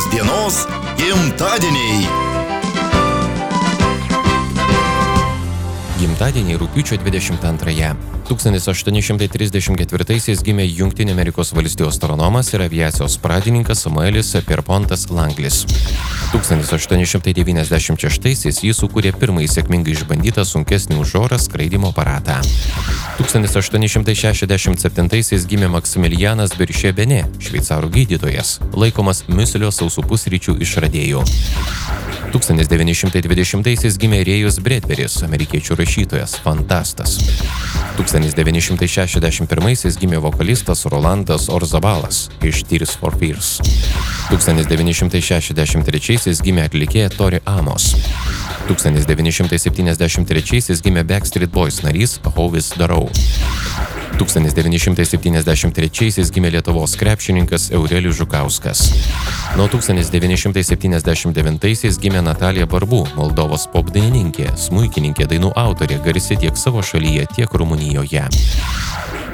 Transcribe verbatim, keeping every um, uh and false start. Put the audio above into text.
šios dienos gimtadieniai. Gimtadieniai rugpjūčio dvidešimt antrąją. tūkstantis aštuoni šimtai trisdešimt ketvirtaisiais gimė Jungtinių Amerikos valstijų astronomas ir aviacijos pradininkas Samuelis Pierpontas Langlis. tūkstantis aštuoni šimtai devyniasdešimt šeštaisiais jis sukūrė pirmąjį sėkmingai išbandytą sunkesnį už orą skraidymo aparatą. tūkstantis aštuoni šimtai šešiasdešimt septintaisiais gimė Maksimilianas Beršė Benė, šveicarų gydytojas, laikomas miuslio sausų pusryčių išradėju. tūkstantis devyni šimtai dvidešimtaisiais gimė Rėjus Bredberis, amerikiečių rašytojas, fantastas. tūkstantis devyni šimtai šešiasdešimt pirmaisiais gimė vokalistas Rolandas Orzabalas iš Tears for Fears. tūkstantis devyni šimtai šešiasdešimt trečiaisiais gimė atlikėja Tori Amos. tūkstantis devyni šimtai septyniasdešimt trečiaisiais gimė Backstreet Boys narys Hovis Darau. tūkstantis devyni šimtai septyniasdešimt trečiaisiais gimė Lietuvos krepšininkas Eurelijus Žukauskas. Nuo tūkstantis devyni šimtai septyniasdešimt devintaisiais gimė Natalija Barbu, Moldovos popdainininkė, smuikininkė, dainų autorė, garsi tiek savo šalyje, tiek Rumunijoje.